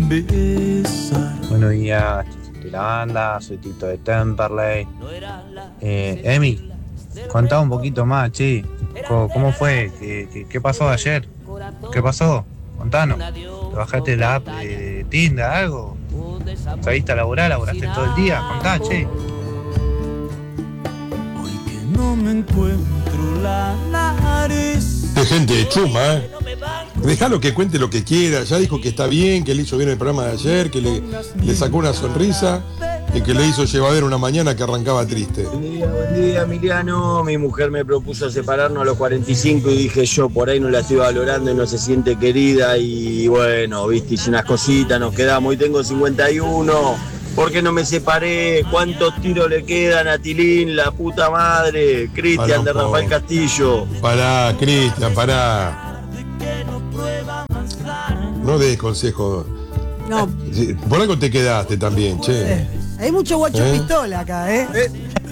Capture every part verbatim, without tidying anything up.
besar. Buenos días, Chicito y la banda, soy Tito de Temperley. Eh, Emi, contá un poquito más, che. ¿Cómo, cómo fue? ¿Qué, qué, qué pasó ayer? ¿Qué pasó? Contanos. ¿Te bajaste la app de Tinder, algo? ¿Saliste a laburar? ¿Laboraste todo el día? Contá, che. Hoy que no me encuentro la nariz. De gente chuma, ¿eh? Dejalo que cuente lo que quiera. Ya dijo que está bien, que le hizo bien el programa de ayer, que le, le sacó una sonrisa y que le hizo llevadera una mañana que arrancaba triste. Buen día, buen día, Emiliano. Mi mujer me propuso separarnos a los cuarenta y cinco y dije yo, por ahí no la estoy valorando y no se siente querida. Y bueno, viste, hice unas cositas, nos quedamos y tengo cincuenta y uno. ¿Por qué no me separé? ¿Cuántos tiros le quedan a Tilín, la puta madre? Cristian de Rafael Castillo. Pará, Cristian, pará. No des consejos. No. Por algo te quedaste también, che. Eh, hay mucho guacho ¿Eh? pistola acá, ¿eh? ¿Eh?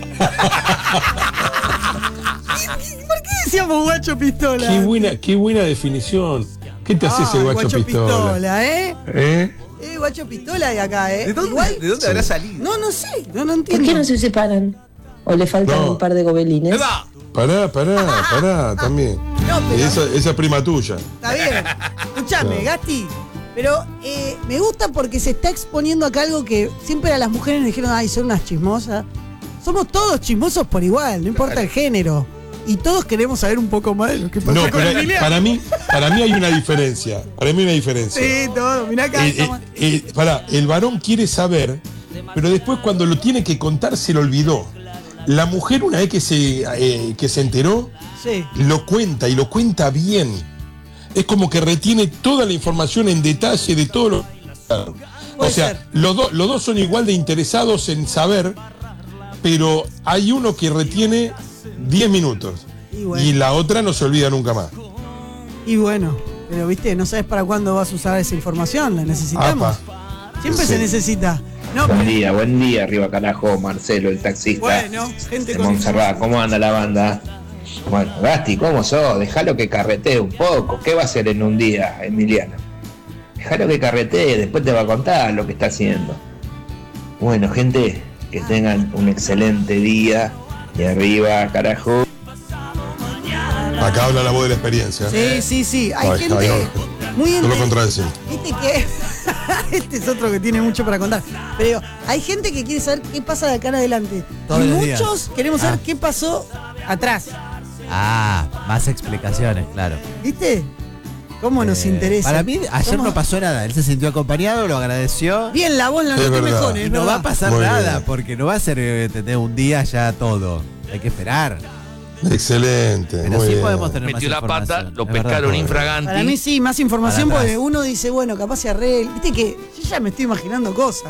¿Por qué decíamos guacho pistola? Qué buena, qué buena definición. ¿Qué te hace ese Ah, guacho, guacho pistola? pistola, ¿eh? ¿Eh? Eh, guacho pistola de acá, ¿eh? ¿De dónde, Igual, ¿de dónde habrá salido? No, no sé, no, no entiendo. ¿Por qué no se separan? ¿O le faltan No. un par de gobelines? Pará, pará, pará, también. No, pero Esa, esa es prima tuya. está bien. Escuchame, No. Gasti. Pero eh, me gusta porque se está exponiendo acá algo que siempre a las mujeres nos dijeron, ay, son unas chismosas. Somos todos chismosos por igual, no importa el género. Y todos queremos saber un poco más de lo que pasa No, con pero Emiliano. para mí, para mí hay una diferencia. Para mí hay una diferencia. Sí, todo, mirá acá. Eh, estamos- eh, eh, pará, el varón quiere saber, pero después cuando lo tiene que contar se lo olvidó. La mujer una vez que se, eh, que se enteró, Sí. lo cuenta y lo cuenta bien. Es como que retiene toda la información en detalle de todo lo o Puede sea, ser. los, dos los dos son igual de interesados en saber, pero hay uno que retiene diez minutos Y bueno. y la otra no se olvida nunca más. Y bueno, pero viste, no sabes para cuándo vas a usar esa información, la necesitamos. Apa. Siempre Sí. se necesita. No, Buen día, buen día, arriba carajo, Marcelo, el taxista bueno, gente de con Montserrat. ¿Cómo anda la banda? Bueno, Gasti, ¿cómo sos? Dejalo que carretee un poco. ¿Qué va a hacer en un día, Emiliano? Dejalo que carretee, después te va a contar lo que está haciendo. Bueno, gente, que tengan un excelente día. Y arriba, carajo. Acá habla la voz de la experiencia. Sí, sí, sí. Hay Ay, gente ay, muy no lo inte- contradecimos. Viste que este es otro que tiene mucho para contar. Pero hay gente que quiere saber qué pasa de acá en adelante. Todos y los muchos días. queremos saber Ah. qué pasó atrás. Ah, más explicaciones, claro. ¿Viste? ¿Cómo nos Eh, interesa? Para mí, ayer Somos- no pasó nada. Él se sintió acompañado, lo agradeció. Bien, la voz la Es noté verdad. mejor. Y es no va verdad. a pasar Muy nada, bien. porque no va a ser eh, tener un día ya todo. Hay que esperar. Excelente. Pero muy sí bien. podemos tener Metió más la pata, información, lo es verdad. pescaron infraganti. Para mí sí, más información Para porque atrás. uno dice, bueno, capaz se arregla. Viste que yo ya me estoy imaginando cosas.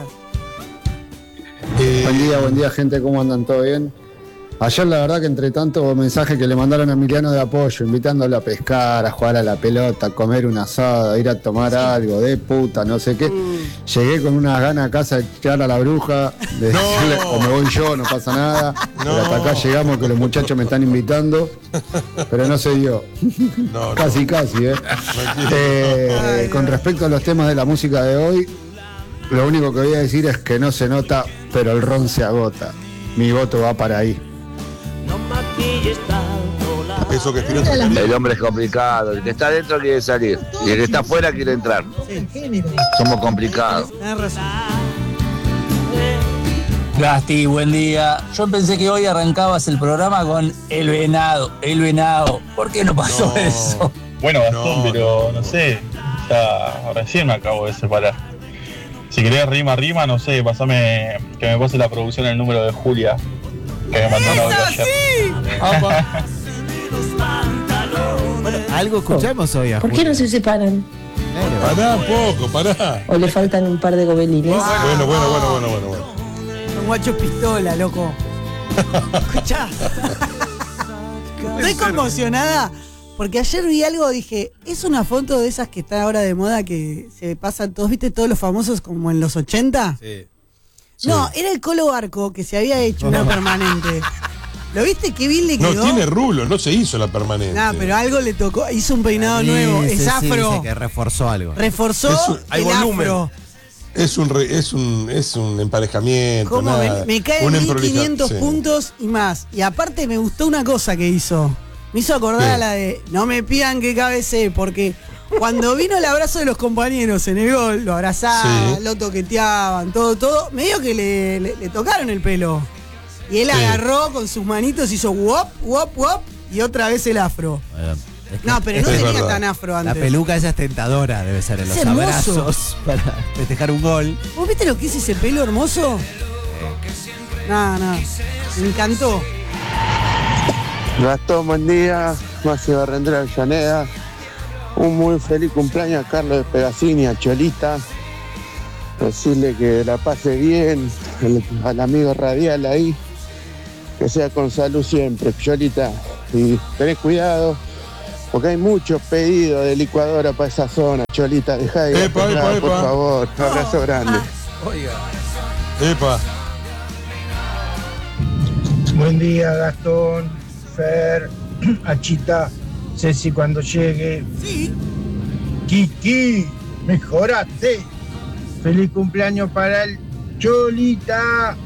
Eh, Buen día, buen día, gente, ¿cómo andan? ¿Todo bien? Ayer la verdad que entre tanto mensaje que le mandaron a Emiliano de apoyo, invitándolo a pescar, a jugar a la pelota, a comer un asado, a ir a tomar algo, de puta, no sé qué. Llegué con unas ganas a casa de tirar a la bruja, de No. decirle, o me voy yo, no pasa nada. Pero hasta acá llegamos que los muchachos me están invitando, pero no se dio. no, no. Casi, casi, ¿eh? Eh, Con respecto a los temas de la música de hoy, lo único que voy a decir es que no se nota, pero el ron se agota. Mi voto va para ahí. Eso que Espinosa El hombre es complicado, el que está adentro quiere salir y el que está afuera quiere entrar. Somos complicados. Tenés razón. Gasti, buen día. Yo pensé que hoy arrancabas el programa con el venado, el venado. ¿Por qué no pasó No. eso? Bueno, Gastón, No, pero no sé, ya recién me acabo de separar. Si querés rima, rima, no sé, pasame, que me pase la producción el número de Julia, que me mandó un audio ayer. Bueno, algo escuchamos hoy a ¿Por qué Julio. no se separan? Claro. Pará un poco, pará. ¿O le faltan un par de gobelines? Bueno, bueno, bueno, bueno, bueno, bueno. Son guachos pistola, loco. Escuchá. Estoy conmocionada porque ayer vi algo, dije, es una foto de esas que están ahora de moda que se pasan todos, ¿viste? Todos los famosos como en los ochenta. Sí. No, era el Colo Barco que se había hecho una permanente. ¿Lo viste? Qué bien le No, quedó. tiene rulo, no se hizo la permanente. No, pero algo le tocó. Hizo un peinado Sí, nuevo. sí, Es sí, afro. dice que reforzó algo. Reforzó Es un- el hay volumen. afro. Es un, re, es un es un emparejamiento. ¿Cómo? Nada, Me, me caen un mil emprolija- quinientos sí. puntos y más. Y aparte me gustó una cosa que hizo. Me hizo acordar ¿Qué? a la de no me pidan que cabecee, porque cuando vino el abrazo de los compañeros en el gol, lo abrazaban, Sí. lo toqueteaban, todo, todo, medio que le, le- le tocaron el pelo. Y él Sí. agarró con sus manitos, hizo wop, wop, wop, y otra vez el afro. Bueno, es que No, pero no es tenía verdad. tan afro la antes. peluca esa es tentadora, debe ser en Es los hermoso. abrazos para festejar un gol. ¿Vos viste lo que es ese pelo hermoso? Nada, nada. Me encantó. Gastón, buen día. Máximo Barrendera Avellaneda. Un muy feliz cumpleaños a Carlos de Pegasini, a Cholita. Decirle que la pase bien, el- al amigo radial ahí. Que sea con salud siempre, Cholita. Y tenés cuidado, porque hay muchos pedidos de licuadora para esa zona. Cholita, dejá de ir a Epa, comprar, epa, por epa. favor. Un abrazo grande. Epa. Buen día, Gastón, Fer, Achita, Ceci cuando llegue. Sí. Kiki, mejoraste. Feliz cumpleaños para el Cholita.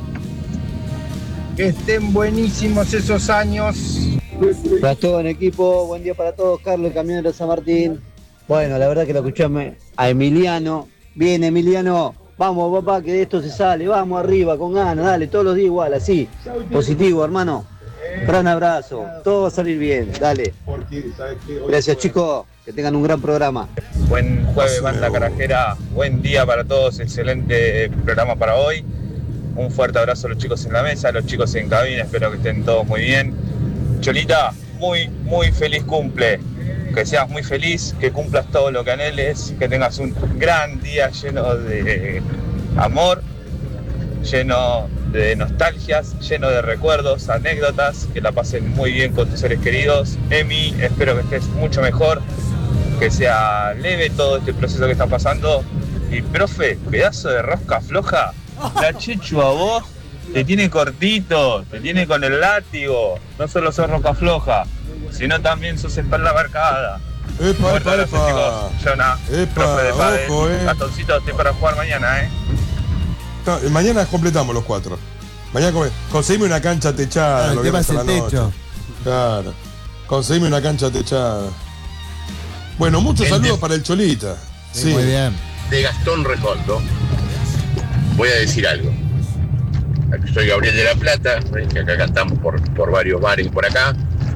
Que estén buenísimos esos años. Gastón, equipo, buen día para todos. Carlos, el camionero de San Martín. Bueno, la verdad que lo escuchame a Emiliano. Bien, Emiliano. Vamos, papá, que de esto se sale. Vamos arriba, con ganas. Dale, todos los días igual, así. Positivo, hermano. Gran abrazo. Todo va a salir bien. Dale. Gracias, chicos. Que tengan un gran programa. Buen jueves, banda carajera. Buen día para todos. Excelente programa para hoy. Un fuerte abrazo a los chicos en la mesa, a los chicos en cabina. Espero que estén todos muy bien. Cholita, muy, muy feliz cumple. Que seas muy feliz, que cumplas todo lo que anheles, que tengas un gran día lleno de amor, lleno de nostalgias, lleno de recuerdos, anécdotas, que la pasen muy bien con tus seres queridos. Emi, espero que estés mucho mejor, que sea leve todo este proceso que está pasando. Y profe, pedazo de rosca floja, la Chechu a vos te tiene cortito, te tiene con el látigo. No solo sos rosca floja, sino también sos espalda marcada. Epa, Fuerte epa, abrazo, epa. chicos. Jonah, Epa, profe de pádel. ojo, eh. Gastoncito, estoy para jugar mañana, ¿eh? No, mañana completamos los cuatro. Mañana come- conseguime una cancha techada. Ah, el lo tema viernes es a el la noche. techo. Claro. Conseguime una cancha techada. Bueno, muchos El saludos de- para el Cholita. Sí, Muy bien. De Gastón Recondo, voy a decir algo. Soy Gabriel de la Plata, ¿ves? Que acá cantamos por, por varios bares por acá.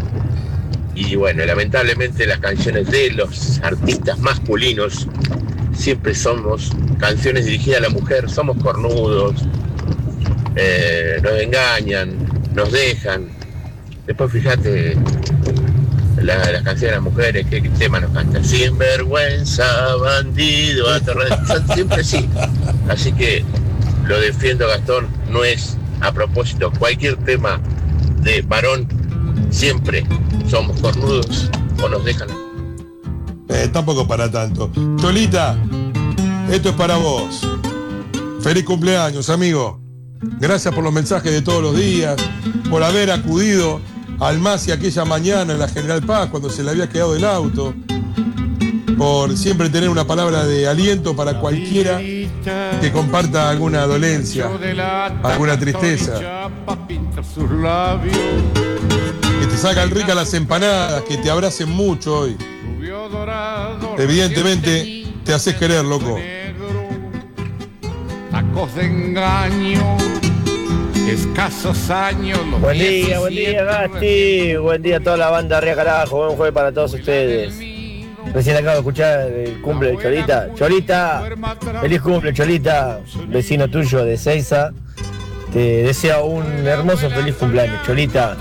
Y bueno, lamentablemente las canciones de los artistas masculinos siempre somos canciones dirigidas a la mujer, somos cornudos, eh, nos engañan, nos dejan. Después fíjate la, las canciones de las mujeres, ¿qué, qué tema nos cantan? Sinvergüenza, bandido, aterrador, son siempre así. Así que lo defiendo, Gastón, no es a propósito. Cualquier tema de varón, siempre somos cornudos o nos dejan. Eh, tampoco para tanto. Cholita, esto es para vos. Feliz cumpleaños, amigo. Gracias por los mensajes de todos los días, por haber acudido al Masi aquella mañana en la General Paz cuando se le había quedado el auto, por siempre tener una palabra de aliento para cualquiera que comparta alguna dolencia, alguna tristeza. Que te sacan ricas las empanadas, que te abracen mucho hoy. Evidentemente te haces querer, loco. Tacos de engaño, escasos años. Los Buen día, buen día, Gasti. Buen día a toda la banda Ría Carajo. Buen jueves para todos ustedes. Recién acabo de escuchar el cumple de Cholita. Cholita, feliz cumple, Cholita. Vecino tuyo de Seiza. Te deseo un hermoso feliz cumpleaños, Cholita.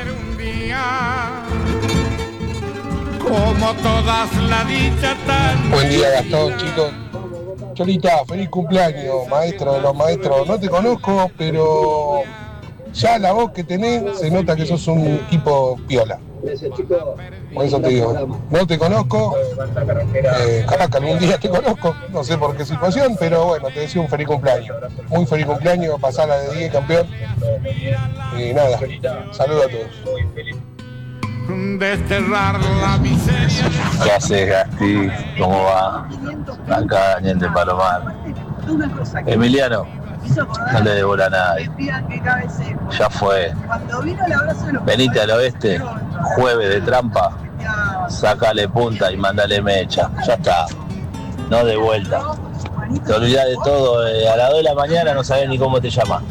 Como todas la dicha tan. Buen día, Gastón, chicos. Cholita, feliz cumpleaños, maestro de los maestros. No te conozco, pero ya la voz que tenés se nota que sos un tipo piola. Por eso te digo, no te conozco, eh, capaz que algún día te conozco, no sé por qué situación, pero bueno, te deseo un feliz cumpleaños. Muy feliz cumpleaños, pasala de diez, campeón. Y nada, saludos a todos. Desterrar la miseria. ¿Qué haces, Gasti? ¿Cómo va? Acá Daniel de Palomar. Emiliano, no le debo a nadie. Ya fue. Venite al oeste, jueves de trampa, sacale punta y mandale mecha. Ya está. No de vuelta. Te olvidás de todo. Eh, a las dos de la mañana no sabés ni cómo te llamas.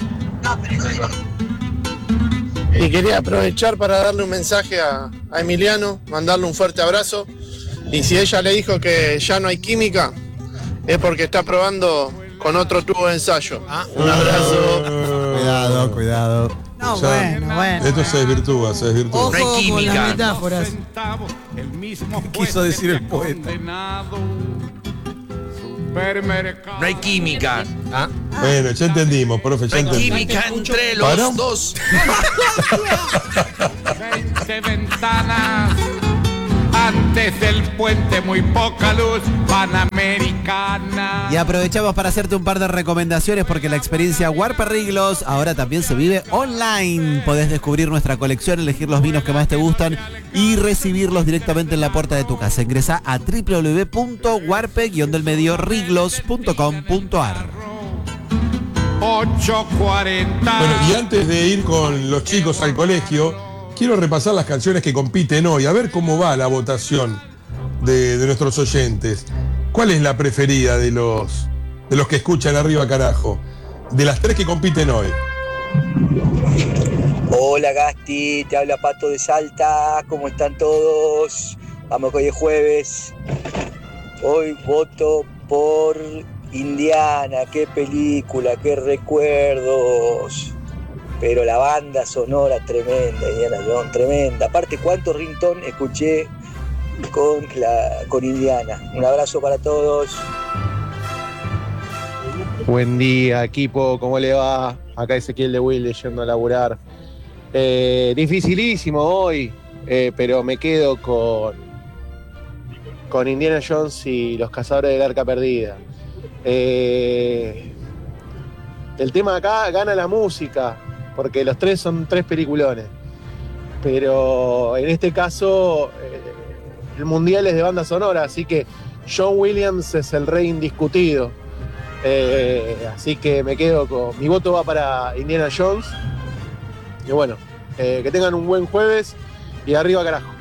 Y quería aprovechar para darle un mensaje a, a Emiliano, mandarle un fuerte abrazo. Y si ella le dijo que ya no hay química, es porque está probando con otro tubo de ensayo. Un abrazo. Cuidado, cuidado. No, Ya, bueno, bueno. Esto se desvirtúa, se desvirtúa. Ojo con las metáforas. Quiso decir el poeta. No hay química. ¿Ah? Bueno, ya entendimos, profe, ya No hay entendimos. química entre los ¿Para? dos. veinte ventanas. Antes del puente muy poca luz. Panamericana. Y aprovechamos para hacerte un par de recomendaciones porque la experiencia Warper Riglos ahora también se vive online. Podés descubrir nuestra colección, elegir los vinos que más te gustan y recibirlos directamente en la puerta de tu casa. Ingresá a w w w punto warpe guion del medio riglos punto com punto a r. ocho cuarenta. Bueno, y antes de ir con los chicos al colegio, quiero repasar las canciones que compiten hoy, a ver cómo va la votación de, de nuestros oyentes. ¿Cuál es la preferida de los, de los que escuchan arriba, carajo? De las tres que compiten hoy. Hola Gasti, te habla Pato de Salta, ¿cómo están todos? Vamos que hoy es jueves. Hoy voto por Indiana, qué película, qué recuerdos. Pero la banda sonora tremenda, Indiana Jones, tremenda. Aparte, cuánto ringtone escuché con, la, con Indiana. Un abrazo para todos. Buen día, equipo, ¿cómo le va? Acá Ezequiel de Will yendo a laburar. Eh, dificilísimo hoy, eh, pero me quedo con, con Indiana Jones y los cazadores del arca perdida. Eh, el tema acá gana la música, porque los tres son tres peliculones. Pero en este caso, eh, el mundial es de banda sonora, así que John Williams es el rey indiscutido. Eh, así que me quedo con... Mi voto va para Indiana Jones. Y bueno, eh, que tengan un buen jueves y arriba carajo.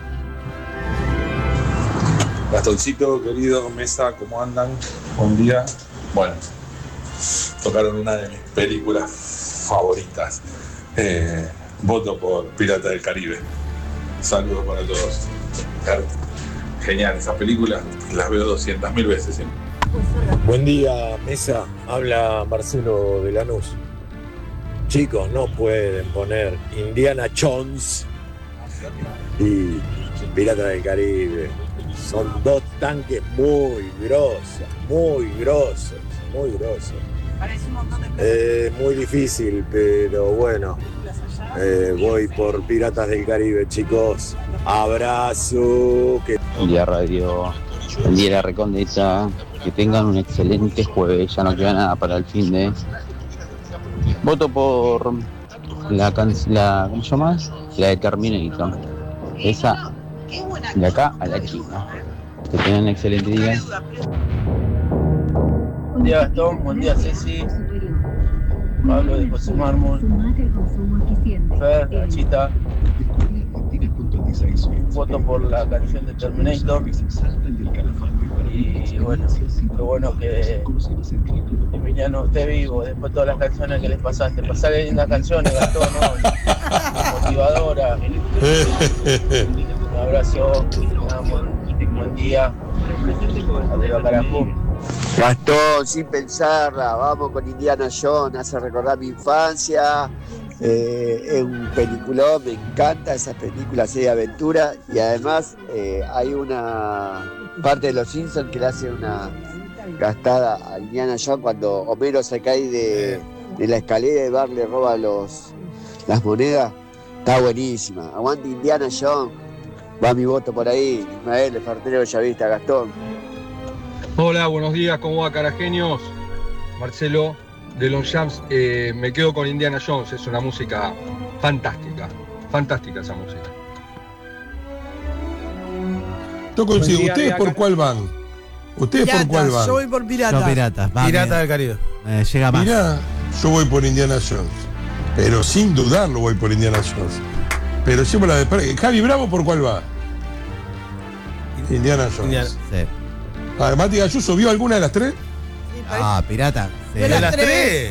Gastoncito, querido, mesa, ¿cómo andan? Buen día. Bueno, tocaron una de mis películas favoritas. Eh, voto por Pirata del Caribe. Saludos para todos. Genial, esas películas las veo doscientas mil veces siempre. Buen día, mesa. Habla Marcelo de Lanús. Chicos, no pueden poner Indiana Jones y Pirata del Caribe. Son dos tanques muy grosos, muy grosos, muy grosos. Eh, muy difícil, pero bueno. Eh, voy por Piratas del Caribe, chicos. Abrazo. Que... Buen día, radio. Buen día, la Recondesa. Que tengan un excelente jueves. Ya no queda nada para el fin de. Voto por la canción. ¿Cómo se llama? La de Terminator. Esa de acá a la China. Que tengan un excelente día. Buen día Gastón, buen día Ceci. Pablo de José Mármol. Fer, Nachita. Voto por la canción de Terminator. Y bueno, lo bueno que Emiliano esté vivo después de todas las canciones que les pasaste. Pasale lindas canciones, Gastón, ¿no? Motivadora. Un abrazo, buen, buen día. Arriba carajo. Gastón, sin pensarla, vamos con Indiana Jones, hace recordar mi infancia. Eh, es un peliculón, me encanta esas películas de aventura y además eh, hay una parte de Los Simpsons que le hace una gastada a Indiana Jones cuando Homero se cae de, de la escalera y Bart le roba los, las monedas. Está buenísima. Aguante Indiana Jones. Va mi voto por ahí. Ismael, el fartero Bellavista, Gastón. Hola, buenos días, ¿cómo va, carajenios? Marcelo de Longchamps, eh, me quedo con Indiana Jones, es una música fantástica, fantástica esa música. No coincido. ¿Ustedes por cuál van? ¿Ustedes Piratas, por cuál van? yo voy por Piratas. Yo Piratas, va Pirata bien. del Caribe. Eh, llega más. Mirá, yo voy por Indiana Jones. Pero sin dudarlo voy por Indiana Jones. Pero siempre la de... Javi Bravo, ¿por cuál va? Indiana Jones. Indiana. Sí. Ah, Mati Gayuso, ¿vio alguna de las tres? Ah, Pirata. Sí. De De las las tres. tres.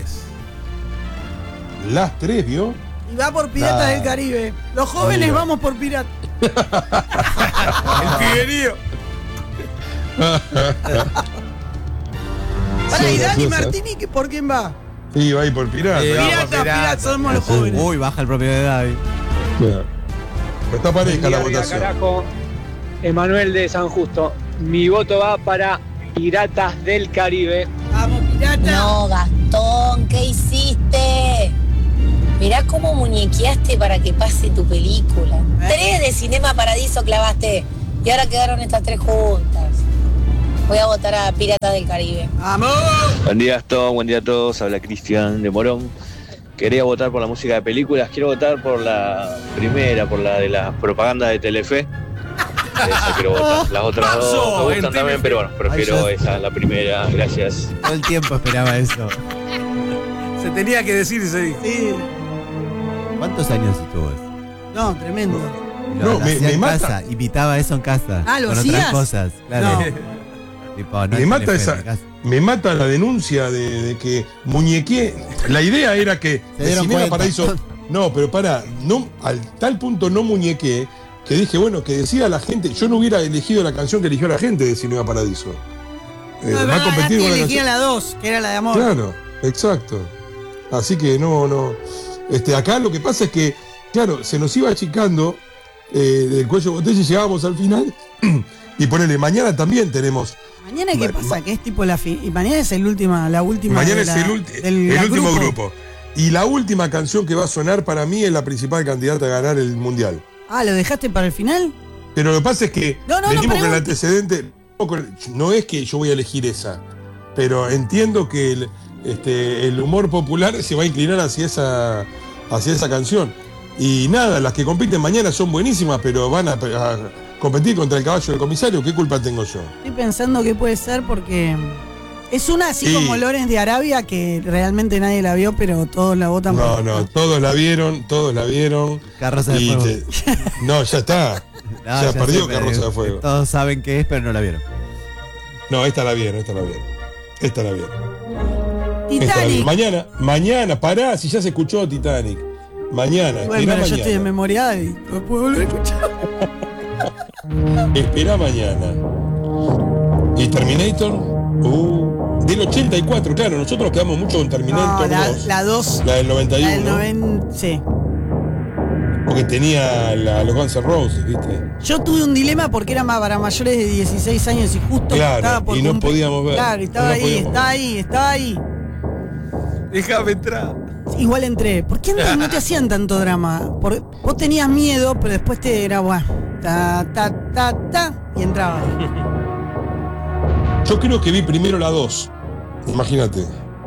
Las tres, ¿vio? Y va por Piratas Nah. del Caribe. Los jóvenes Oiga. vamos por Piratas. El piguerío. Para, y Sí, Dani Gayuso. Martini, ¿que ¿por quién va? Sí, va a ir por Pirata. Sí, va. Piratas, Piratas. Piratas, somos los jóvenes. Uy, baja el propio de David. Claro. Está pareja la votación. Carajo, Emanuel de San Justo. Mi voto va para Piratas del Caribe. Vamos, Piratas. No, Gastón, ¿qué hiciste? Mirá cómo muñequeaste para que pase tu película. ¿Eh? Tres de Cinema Paradiso clavaste y ahora quedaron estas tres juntas. Voy a votar a Piratas del Caribe. ¡Vamos! Buen día, Gastón. Buen día a todos. Habla Cristian de Morón. Quería votar por la música de películas. Quiero votar por la primera, por la de la propaganda de Telefe. Esa quiero votar. Las otras Paso, dos me en gustan también, Telefe. pero bueno, prefiero Ay, yo- esa, la primera. Gracias. Todo el tiempo esperaba eso. Se tenía que decir y se dijo. Sí. ¿Cuántos años estuvo eso? No, tremendo. Lo, No, lo me- hacía me en mata. casa, imitaba eso en casa. Ah, ¿lo con hacías? otras cosas. Claro. No. Tipo, no Me en mata Telefe, esa- en casa. Me mata la denuncia de, de que muñequé. La idea era que Se el dieron Cinema cuenta. Paraíso. No, pero para, no, al tal punto no muñequé que dije, bueno, que decía la gente, yo no hubiera elegido la canción que eligió la gente de Cinema Paradiso. Eh, No, va a verdad, competir Gasti con la elegía canción. la dos, que era la de amor. Claro, exacto. Así que no, no. Este, acá lo que pasa es que, claro, se nos iba achicando eh, el cuello de botella y llegábamos al final. Y ponele, mañana también tenemos. Mañana, ¿qué Ma- pasa? Que es tipo la fin. Y mañana es el última, la última. Mañana de es la- el, ulti- del- el la último grupo. Y la última canción que va a sonar para mí es la principal candidata a ganar el mundial. Ah, ¿lo dejaste para el final? Pero lo que pasa es que No, no, no, venimos con el pregunto. antecedente. No es que yo voy a elegir esa, pero entiendo que el, este, el humor popular se va a inclinar hacia esa, hacia esa canción. Y nada, las que compiten mañana son buenísimas, pero van a, a competir contra el caballo del comisario. ¿Qué culpa tengo yo? Estoy pensando que puede ser porque es una así Sí. como Lorenz de Arabia que realmente nadie la vio, pero todos la votan No, por. no, todos la vieron, todos la vieron. Carroza de Y Fuego. te- no, ya está. No, ya ya perdió sé, pero Carroza digo, de Fuego. Todos saben qué es, pero no la vieron. No, esta la vieron, esta la vieron. Esta la vieron. Esta la vieron. Titanic. Mañana, mañana, pará, si ya se escuchó Titanic. Mañana, Bueno, esperá pero yo estoy mañana. desmemoriada y no puedo volver a escuchar. Esperá mañana. ¿Y Terminator? Uh, del ochenta y cuatro, claro, nosotros nos quedamos mucho con No, Terminator la, dos. la dos. La del noventa y La del uno. noventa. Sí. Porque tenía la- los Guns N' Roses, ¿viste? Yo tuve un dilema porque era más para mayores de dieciséis años y justo Claro, estaba por y no cumplir- podíamos ver. Claro, y estaba No ahí, podíamos estaba ahí, estaba ahí. Déjame entrar. Igual entré. ¿Por qué no, no te hacían tanto drama? Por- vos tenías miedo, pero después te era bueno. Ta, ta, ta, ta. Y entraba. Yo creo que vi primero la dos. Imagínate.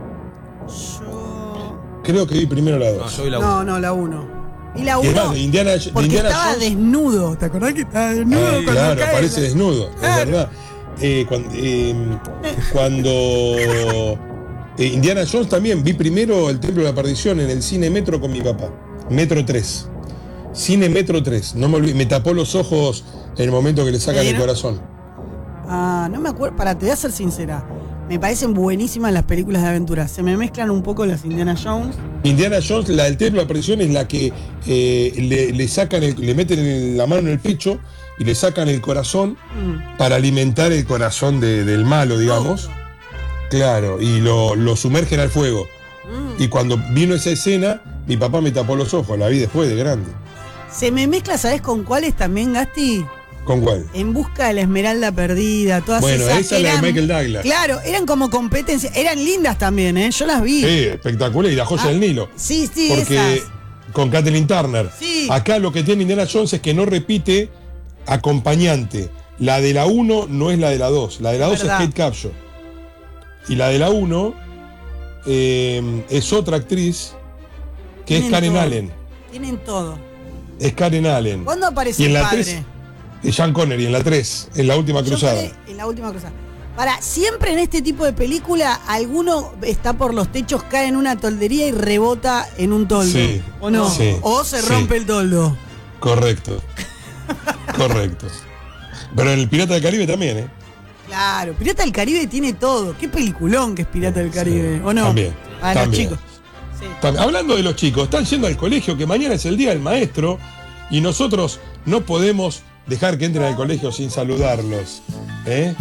Creo que vi primero la dos. No, no, la uno. Y la Y es uno. más, de Indiana, de Porque Indiana estaba Jones. desnudo. ¿Te acordás que estaba desnudo? Ah, cuando claro, cae aparece la- desnudo, es verdad. Eh, cuando eh, cuando, eh, Indiana Jones también vi primero el Templo de la Perdición en el cine Metro con mi papá. Metro tres. Cine Metro tres. No me olvidé, me tapó los ojos en el momento que le sacan el ¿Vieron? corazón. Ah, no me acuerdo. Para, te voy a ser sincera. Me parecen buenísimas las películas de aventura. Se me mezclan un poco las Indiana Jones. Indiana Jones, la del Templo de la Perdición es la que eh, le, le sacan el- le meten el- la mano en el pecho y le sacan el corazón Mm. para alimentar el corazón de- del malo, digamos. Claro, y lo, lo sumergen al fuego. Mm. Y cuando vino esa escena, mi papá me tapó los ojos, la vi después de grande. Se me mezcla, ¿sabes con cuáles también, Gasti? ¿Con cuál? En busca de la esmeralda perdida, todas Bueno, esas. esa es la de eran- Michael Douglas. Claro, eran como competencias. Eran lindas también, ¿eh? Yo las vi. Sí, espectacular. Y la joya Ah, del Nilo. Sí, sí, Porque esas. con Kathleen Turner. Sí. Acá lo que tiene Indiana Jones es que no repite acompañante. La de la uno no es la de la dos. La de la dos es verdad. Kate Capshaw. Y la de la uno eh, es otra actriz que es Tienen Karen todo. Allen. Tienen todo. Es Karen Allen. ¿Cuándo aparece Y en el la padre? tres, es Sean Connery, en la tres, en la última Yo cruzada. paré en la última cruzada. Para, siempre en este tipo de película, alguno está por los techos, cae en una toldería y rebota en un toldo. Sí. ¿O no? Sí. O se rompe Sí. el toldo. Correcto. Correcto. Pero en el Pirata del Caribe también, ¿eh? Claro, Pirata del Caribe tiene todo. Qué peliculón que es Pirata del Caribe, ¿o no? También. A los también. chicos. También. Hablando de los chicos, están yendo al colegio, que mañana es el día del maestro, y nosotros no podemos dejar que entren al colegio sin saludarlos. ¿Eh?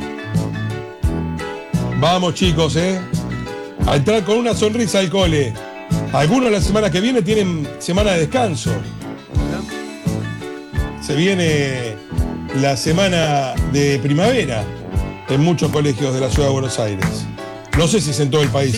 Vamos, chicos, ¿eh? A entrar con una sonrisa al cole. Algunos la semana que viene tienen semana de descanso. Se viene la semana de primavera en muchos colegios de la ciudad de Buenos Aires. No sé si es en todo el país.